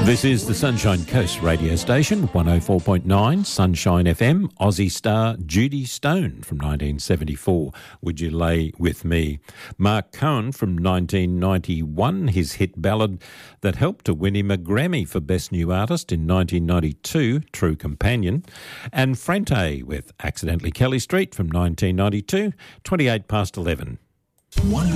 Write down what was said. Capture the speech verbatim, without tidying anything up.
This is the Sunshine Coast radio station, one oh four point nine, Sunshine F M, Aussie star Judy Stone from nineteen seventy-four, Would You Lay With Me? Mark Cohen from nineteen ninety-one, his hit ballad that helped to win him a Grammy for Best New Artist in nineteen ninety-two, True Companion. And Frente with Accidentally Kelly Street from nineteen ninety-two, twenty-eight past eleven.